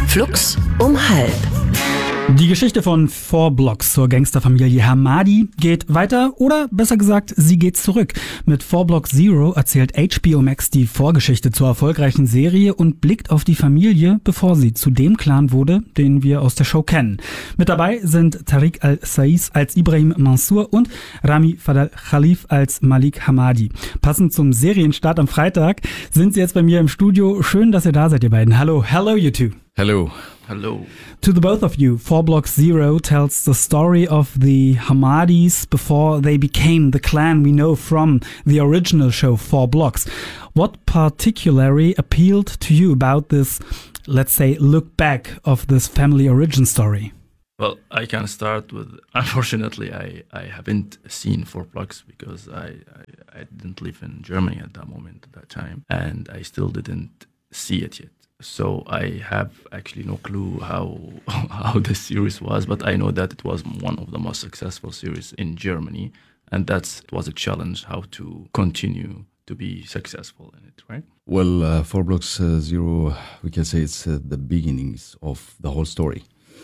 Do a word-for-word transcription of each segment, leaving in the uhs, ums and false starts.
Flux um halb. Die Geschichte von Four Blocks zur Gangsterfamilie Hamadi geht weiter oder besser gesagt, sie geht zurück. Mit Four Blocks Zero erzählt H B O Max die Vorgeschichte zur erfolgreichen Serie und blickt auf die Familie, bevor sie zu dem Clan wurde, den wir aus der Show kennen. Mit dabei sind Tariq Al-Saiz als Ibrahim Mansour und Rami Fadal Khalif als Malik Hamadi. Passend zum Serienstart am Freitag sind sie jetzt bei mir im Studio. Schön, dass ihr da seid, ihr beiden. Hallo, hello you two. Hello. Hello. To the both of you, Four Blocks Zero tells the story of the Hamadis before they became the clan we know from the original show Four Blocks. What particularly appealed to you about this, let's say, look back of this family origin story? Well, I can start with, unfortunately, I, I haven't seen Four Blocks because I, I, I didn't live in Germany at that moment, at that time, and I still didn't see it yet. So I have actually no clue how how the series was, but I know that it was one of the most successful series in Germany, and that's it was a challenge how to continue to be successful in it, right? Well, uh, Four Blocks uh, Zero, we can say it's uh, the beginnings of the whole story.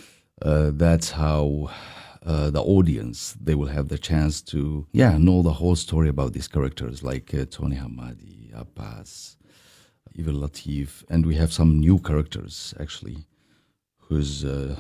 Uh, that's how uh, the audience, they will have the chance to, yeah, know the whole story about these characters like uh, Tony Hamadi, Abbas, Evil Latif, and we have some new characters actually, who's uh,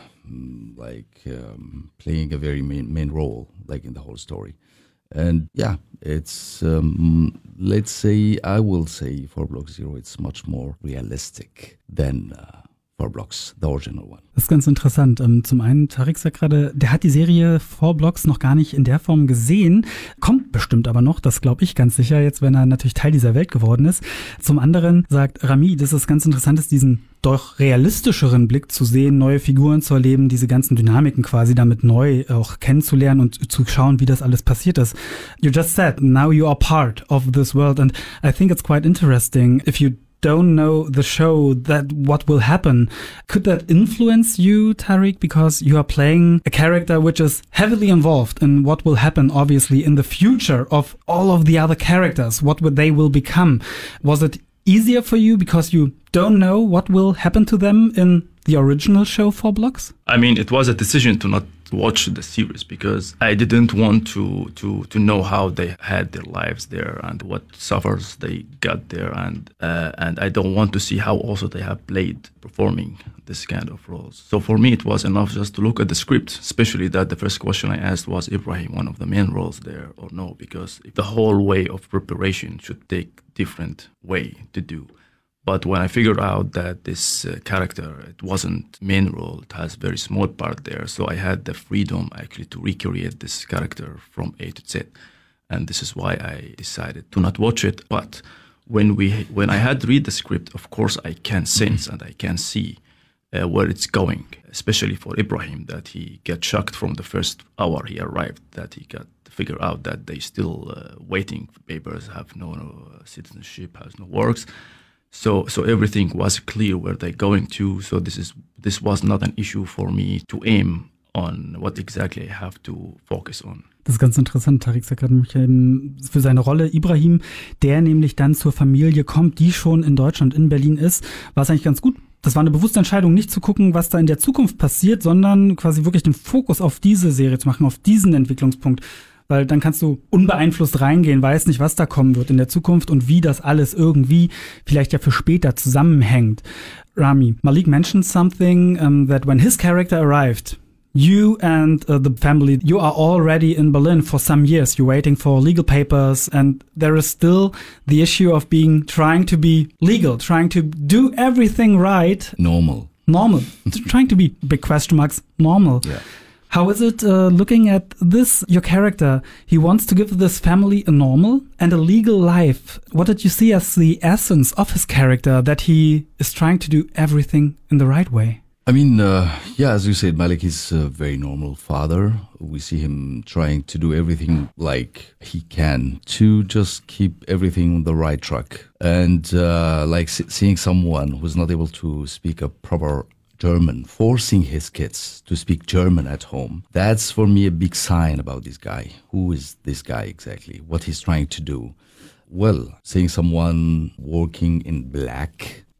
like um, playing a very main main role, like in the whole story. And yeah, it's um, let's say I will say Four Blocks Zero. It's much more realistic than uh, Four Blocks, the original one. Das ist ganz interessant. Zum einen, Tariq sagt gerade, der hat die Serie Four Blocks noch gar nicht in der Form gesehen, kommt bestimmt aber noch, das glaube ich ganz sicher, jetzt wenn er natürlich Teil dieser Welt geworden ist. Zum anderen sagt Rami, dass es ganz interessant ist, diesen doch realistischeren Blick zu sehen, neue Figuren zu erleben, diese ganzen Dynamiken quasi damit neu auch kennenzulernen und zu schauen, wie das alles passiert ist. You just said, now you are part of this world, and I think it's quite interesting if you don't know the show, that what will happen. Could that influence you, Tariq, because you are playing a character which is heavily involved in what will happen, obviously, in the future of all of the other characters, what would they will become? Was it easier for you because you don't know what will happen to them in the original show Four Blocks? I mean, it was a decision to not watch the series because I didn't want to to to know how they had their lives there and what suffers they got there, and uh, and I don't want to see how also they have played performing this kind of roles. So for me it was enough just to look at the script, especially that the first question I asked was Ibrahim one of the main roles there or no, because the whole way of preparation should take different way to do. But when I figured out that this uh, character, it wasn't main role, it has very small part there, so I had the freedom actually to recreate this character from A to Z. And this is why I decided to not watch it. But when we, when I had read the script, of course I can sense and I can see uh, where it's going, especially for Ibrahim, that he got shocked from the first hour he arrived, that he got to figure out that they still uh, waiting for papers, have no, no citizenship, has no works. So, so everything was clear where they're going to. So this is this was not an issue for me to aim on what exactly I have to focus on. Das ist ganz interessant. Tariq sagt gerade für seine Rolle Ibrahim, der nämlich dann zur Familie kommt, die schon in Deutschland, in Berlin ist, war es eigentlich ganz gut. Das war eine bewusste Entscheidung, nicht zu gucken, was da in der Zukunft passiert, sondern quasi wirklich den Fokus auf diese Serie zu machen, auf diesen Entwicklungspunkt. Weil dann kannst du unbeeinflusst reingehen, weißt nicht, was da kommen wird in der Zukunft und wie das alles irgendwie vielleicht ja für später zusammenhängt. Rami, Malik mentioned something um, that when his character arrived, you and uh, the family, you are already in Berlin for some years. You're waiting for legal papers, and there is still the issue of being, trying to be legal, trying to do everything right. Normal. Normal. Trying to be, big question marks, normal. Yeah. How is it uh, looking at this, your character? He wants to give this family a normal and a legal life. What did you see as the essence of his character, that he is trying to do everything in the right way? I mean, uh, yeah, as you said, Malik is a very normal father. We see him trying to do everything like he can to just keep everything on the right track. And uh, like seeing someone who's not able to speak a proper German, forcing his kids to speak German at home. That's for me a big sign about this guy. Who is this guy exactly? What he's trying to do? Well, seeing someone working in black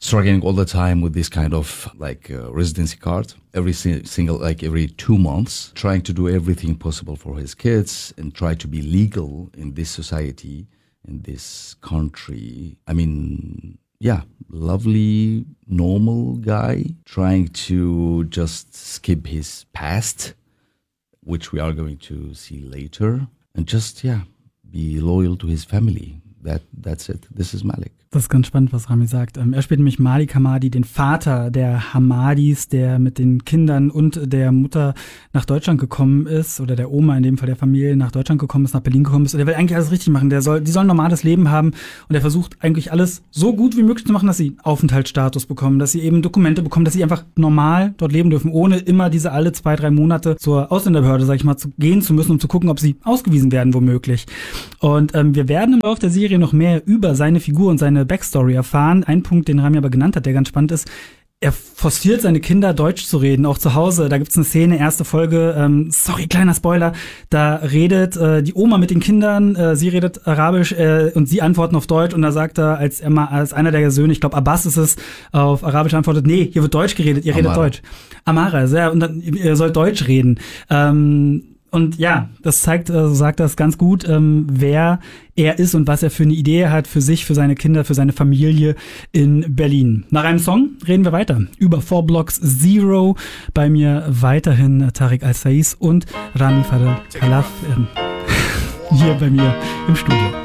struggling all the time with this kind of like uh, residency card every si- single like every two months, trying to do everything possible for his kids and try to be legal in this society, in this country. I mean, yeah, lovely, normal guy trying to just skip his past, which we are going to see later, and just, yeah, be loyal to his family. That, that's it. This is Malik. Das ist ganz spannend, was Rami sagt. Er spielt nämlich Malik Hamadi, den Vater der Hamadis, der mit den Kindern und der Mutter nach Deutschland gekommen ist, oder der Oma in dem Fall der Familie nach Deutschland gekommen ist, nach Berlin gekommen ist. Und der will eigentlich alles richtig machen. Der soll, die sollen ein normales Leben haben, und er versucht eigentlich alles so gut wie möglich zu machen, dass sie Aufenthaltsstatus bekommen, dass sie eben Dokumente bekommen, dass sie einfach normal dort leben dürfen, ohne immer diese alle zwei, drei Monate zur Ausländerbehörde, sag ich mal, zu gehen zu müssen, um zu gucken, ob sie ausgewiesen werden, womöglich. Und ähm, wir werden im Laufe der Serie noch mehr über seine Figur und seine Backstory erfahren. Ein Punkt, den Rami aber genannt hat, der ganz spannend ist: er forciert seine Kinder, Deutsch zu reden, auch zu Hause. Da gibt's eine Szene, erste Folge, ähm, sorry, kleiner Spoiler, da redet äh, die Oma mit den Kindern, äh, sie redet Arabisch äh, und sie antworten auf Deutsch, und da sagt er, als, er mal, als einer der Söhne, ich glaube Abbas ist es, auf Arabisch antwortet, nee, hier wird Deutsch geredet, ihr Amara. redet Deutsch. Amara, ja, und dann, ihr sollt Deutsch reden. Ähm, Und ja, das zeigt, äh, sagt das ganz gut, ähm, wer er ist und was er für eine Idee hat für sich, für seine Kinder, für seine Familie in Berlin. Nach einem Song reden wir weiter über Four Blocks Zero. Bei mir weiterhin Tariq Al-Saiz und Rami Fadel Khalaf äh, hier bei mir im Studio.